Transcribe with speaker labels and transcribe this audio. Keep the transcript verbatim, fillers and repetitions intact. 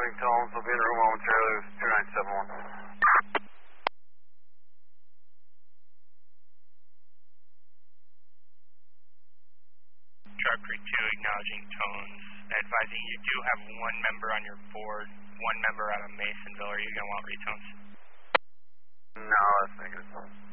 Speaker 1: acknowledging tones. We'll be in the room momentarily with two nine seven one.
Speaker 2: Sharp Creek two, acknowledging tones. Advising you do have one member on your board, one member out of Masonville. Are you going to want retones?
Speaker 1: No, that's negative.